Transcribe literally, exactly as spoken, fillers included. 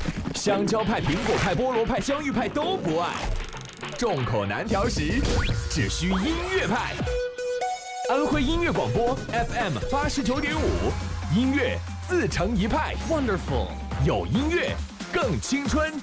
香蕉派、苹果派、菠萝派、香芋派都不爱，众口难调时，只需音乐派。安徽音乐广播 F M 八十九点五，音乐自成一派 ，Wonderful， 有音乐更青春。